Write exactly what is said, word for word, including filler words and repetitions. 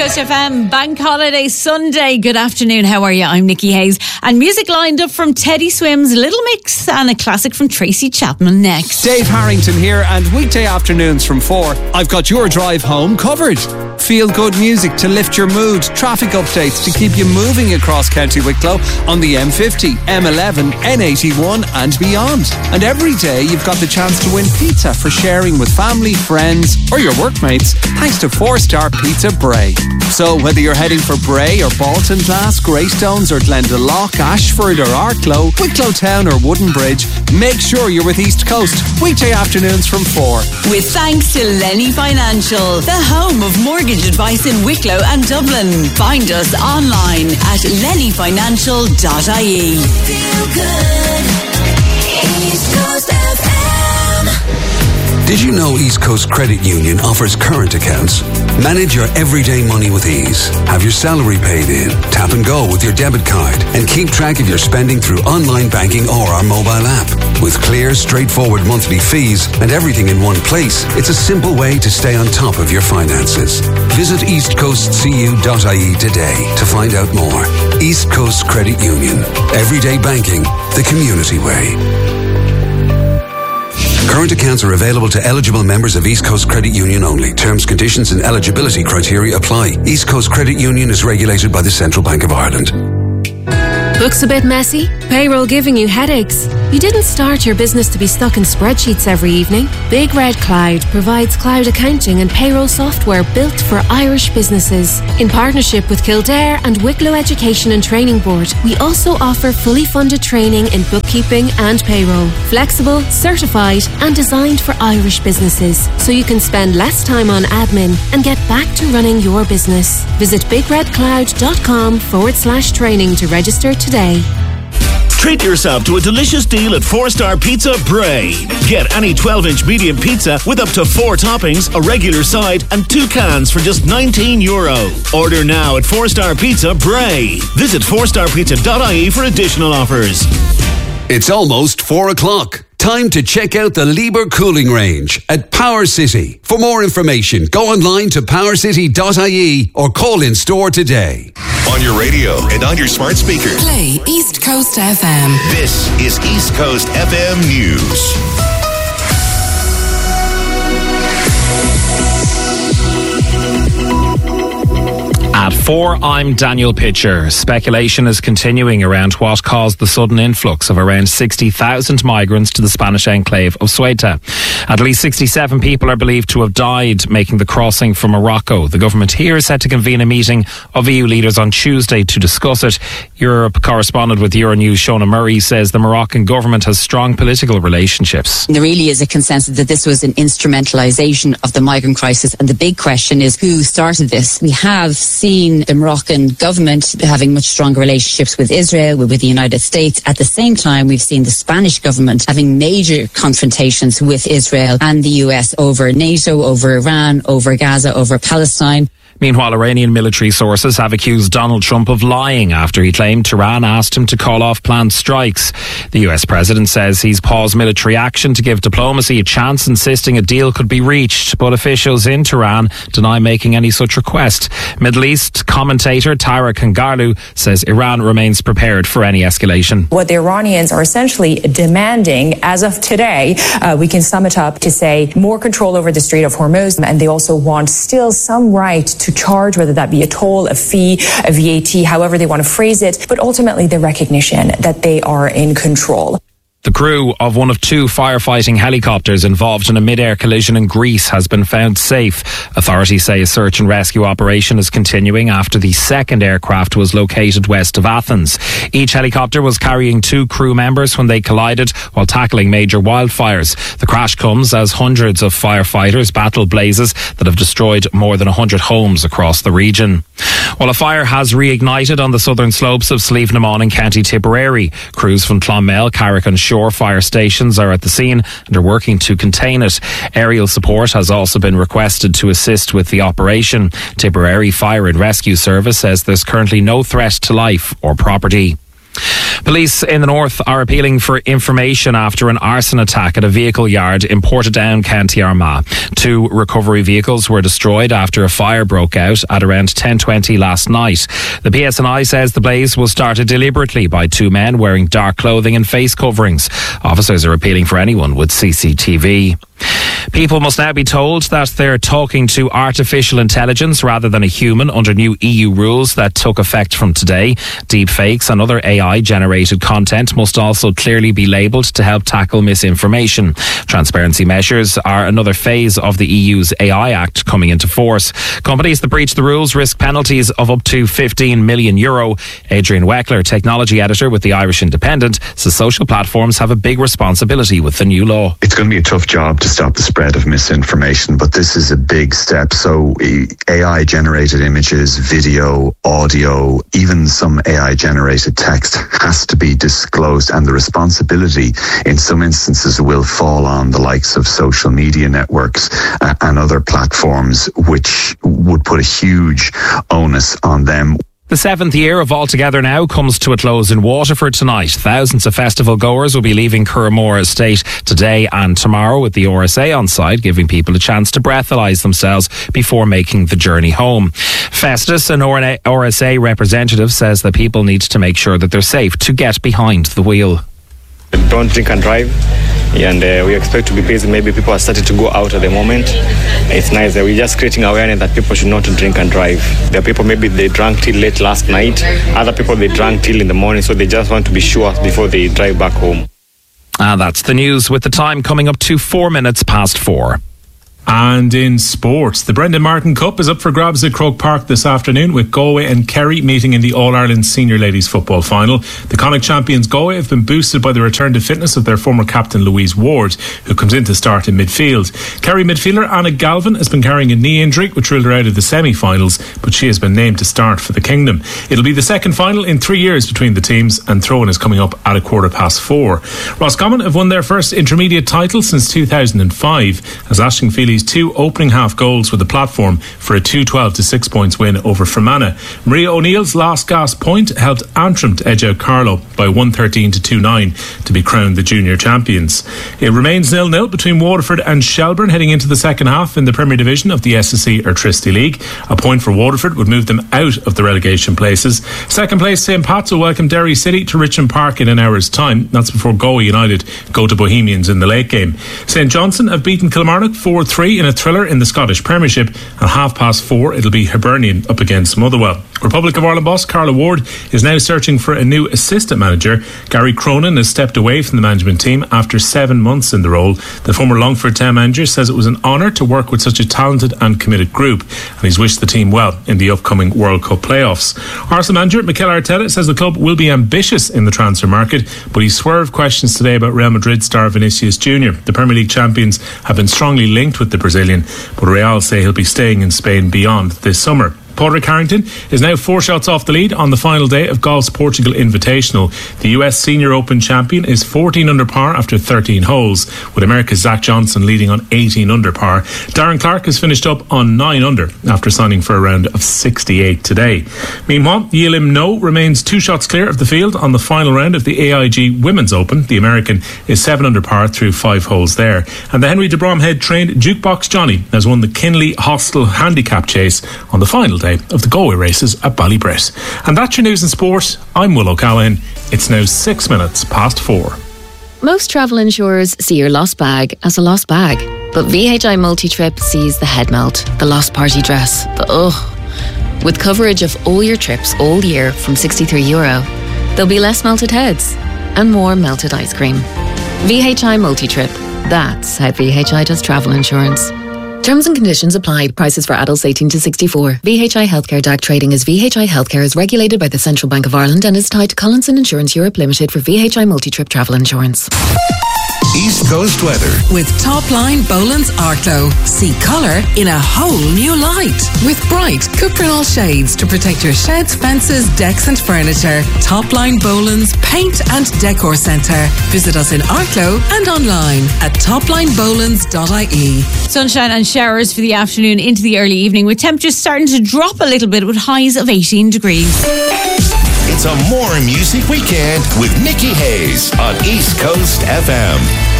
Coast F M, Bank Holiday Sunday. Good afternoon, how are you? I'm Nikki Hayes. And music lined up from Teddy Swim's Little Mix and a classic from Tracy Chapman next. Dave Harrington here, and weekday afternoons from four, I've got your drive home covered. Feel good music to lift your mood, traffic updates to keep you moving across County Wicklow on the M fifty, M eleven, N eighty-one and beyond. And every day you've got the chance to win pizza for sharing with family, friends or your workmates, thanks to four star Pizza Bray. So whether you're heading for Bray or Baltinglass, Greystones or Glendalough, Ashford or Arklow, Wicklow Town or Wooden Bridge, make sure you're with East Coast, weekday afternoons from four. With thanks to Lenny Financial, the home of mortgage advice in Wicklow and Dublin. Find us online at lenny financial dot I E. Feel good, East Coast F M. Did you know East Coast Credit Union offers current accounts? Manage your everyday money with ease. Have your salary paid in, tap and go with your debit card, and keep track of your spending through online banking or our mobile app. With clear, straightforward monthly fees and everything in one place, it's a simple way to stay on top of your finances. Visit east coast c u dot I E today to find out more. East Coast Credit Union. Everyday banking, the community way. Current accounts are available to eligible members of East Coast Credit Union only. Terms, conditions and eligibility criteria apply. East Coast Credit Union is regulated by the Central Bank of Ireland. Looks a bit messy? Payroll giving you headaches? You didn't start your business to be stuck in spreadsheets every evening. Big Red Cloud provides cloud accounting and payroll software built for Irish businesses. In partnership with Kildare and Wicklow Education and Training Board, we also offer fully funded training in bookkeeping and payroll. Flexible, certified and designed for Irish businesses, so you can spend less time on admin and get back to running your business. Visit bigredcloud.com forward slash training to register today. Treat yourself to a delicious deal at four star Pizza Bray. Get any twelve inch medium pizza with up to four toppings, a regular side, and two cans for just nineteen euro. Order now at four star Pizza Bray. Visit four star pizza dot I E for additional offers. It's almost four o'clock. Time to check out the Liebherr Cooling Range at Power City. For more information, go online to power city dot I E or call in store today. On your radio and on your smart speaker. Play East Coast F M. This is East Coast F M News. At four, I'm Daniel Pitcher. Speculation is continuing around what caused the sudden influx of around sixty thousand migrants to the Spanish enclave of Ceuta. At least sixty-seven people are believed to have died making the crossing from Morocco. The government here is set to convene a meeting of E U leaders on Tuesday to discuss it. Europe correspondent with Euronews, Shona Murray, says the Moroccan government has strong political relationships. There really is a consensus that this was an instrumentalisation of the migrant crisis, and the big question is who started this. We have seen the Moroccan government having much stronger relationships with Israel, with the United States. At the same time, we've seen the Spanish government having major confrontations with Israel and the U S over NATO, over Iran, over Gaza, over Palestine. Meanwhile, Iranian military sources have accused Donald Trump of lying after he claimed Tehran asked him to call off planned strikes. The U S president says he's paused military action to give diplomacy a chance, insisting a deal could be reached, but officials in Tehran deny making any such request. Middle East commentator Tara Kangarlu says Iran remains prepared for any escalation. What the Iranians are essentially demanding as of today, uh, we can sum it up to say more control over the Strait of Hormuz, and they also want still some right to charge, whether that be a toll, a fee, a V A T, however they want to phrase it, but ultimately the recognition that they are in control. The crew of one of two firefighting helicopters involved in a mid-air collision in Greece has been found safe. Authorities say a search and rescue operation is continuing after the second aircraft was located west of Athens. Each helicopter was carrying two crew members when they collided while tackling major wildfires. The crash comes as hundreds of firefighters battle blazes that have destroyed more than one hundred homes across the region. Well, a fire has reignited on the southern slopes of Slievenamon in County Tipperary. Crews from Clonmel, Carrick and Shore fire stations are at the scene and are working to contain it. Aerial support has also been requested to assist with the operation. Tipperary Fire and Rescue Service says there's currently no threat to life or property. Police in the north are appealing for information after an arson attack at a vehicle yard in Portadown, County Armagh. Two recovery vehicles were destroyed after a fire broke out at around ten twenty last night. The P S N I says the blaze was started deliberately by two men wearing dark clothing and face coverings. Officers are appealing for anyone with C C T V. People must now be told that they're talking to artificial intelligence rather than a human under new E U rules that took effect from today. Deepfakes and other A I-generated content must also clearly be labelled to help tackle misinformation. Transparency measures are another phase of the E U's A I Act coming into force. Companies that breach the rules risk penalties of up to fifteen million euro. Adrian Weckler, technology editor with the Irish Independent, says social platforms have a big responsibility with the new law. It's going to be a tough job to stop the spread of misinformation, but this is a big step. So A I generated images, video, audio, even some A I generated text has to be disclosed, and the responsibility in some instances will fall on the likes of social media networks uh, and other platforms, which would put a huge onus on them. The seventh year of All Together Now comes to a close in Waterford tonight. Thousands of festival goers will be leaving Curramore Estate today and tomorrow with the R S A on site, giving people a chance to breathalyse themselves before making the journey home. Festus, an R S A representative, says that people need to make sure that they're safe to get behind the wheel. Don't drink and drive, and uh, we expect to be busy. Maybe people are starting to go out at the moment. It's nice that we're just creating awareness that people should not drink and drive. There are people, maybe they drank till late last night. Other people, they drank till in the morning, so they just want to be sure before they drive back home. And that's the news, with the time coming up to four minutes past four. And in sports, the Brendan Martin Cup is up for grabs at Croke Park this afternoon, with Galway and Kerry meeting in the All-Ireland Senior Ladies Football Final. The Connacht champions Galway have been boosted by the return to fitness of their former captain Louise Ward, who comes in to start in midfield. Kerry midfielder Anna Galvin has been carrying a knee injury which ruled her out of the semi-finals, but she has been named to start for the Kingdom. It'll be the second final in three years between the teams, and throw-in is coming up at a quarter past four. Roscommon have won their first intermediate title since two thousand five, as Aisling Feely's two opening half goals were the platform for a two twelve to six points win over Fermanagh. Maria O'Neill's last gasp point helped Antrim to edge out Carlow by one thirteen to two nine to be crowned the junior champions. It remains nil nil between Waterford and Shelburne heading into the second half in the Premier Division of the S S C Airtricity League. A point for Waterford would move them out of the relegation places. Second place Saint Pat's will welcome Derry City to Richmond Park in an hour's time. That's before Galway United go to Bohemians in the late game. Saint Johnstone have beaten Kilmarnock four three in a thriller in the Scottish Premiership. At half past four it'll be Hibernian up against Motherwell. Republic of Ireland boss Carla Ward is now searching for a new assistant manager. Gary Cronin has stepped away from the management team after seven months in the role. The former Longford Town manager says it was an honour to work with such a talented and committed group, and he's wished the team well in the upcoming World Cup playoffs. Arsenal manager Mikel Arteta says the club will be ambitious in the transfer market, but he swerved questions today about Real Madrid star Vinicius Junior The Premier League champions have been strongly linked with the Brazilian, but Real say he'll be staying in Spain beyond this summer. Padraig Harrington is now four shots off the lead on the final day of golf's Portugal Invitational. The U S Senior Open champion is fourteen under par after thirteen holes, with America's Zach Johnson leading on eighteen under par. Darren Clark has finished up on nine under after signing for a round of sixty-eight today. Meanwhile, Yelim No remains two shots clear of the field on the final round of the A I G Women's Open. The American is seven under par through five holes there. And the Henry de Bromhead trained Jukebox Johnny has won the Kinley Hostel Handicap Chase on the final day of the Galway races at Ballybret. And that's your news and sport. I'm Will O'Callaghan. It's now six minutes past four. Most travel insurers see your lost bag as a lost bag, but V H I Multi-Trip sees the head melt, the lost party dress, the ugh. With coverage of all your trips all year from sixty-three euro, there'll be less melted heads and more melted ice cream. V H I Multi-Trip. That's how V H I does travel insurance. Terms and conditions apply. Prices for adults eighteen to sixty-four. V H I Healthcare D A C trading as V H I Healthcare is regulated by the Central Bank of Ireland and is tied to Collinson Insurance Europe Limited for V H I Multi-Trip travel insurance. East Coast weather. With Topline Boland's Arklow. See colour in a whole new light. With bright Cuprinol shades to protect your sheds, fences, decks and furniture. Topline Boland's Paint and Decor Centre. Visit us in Arklow and online at topline bolands dot I E. Sunshine and showers for the afternoon into the early evening, with temperatures starting to drop a little bit with highs of eighteen degrees. It's a more music weekend with Nikki Hayes on East Coast F M.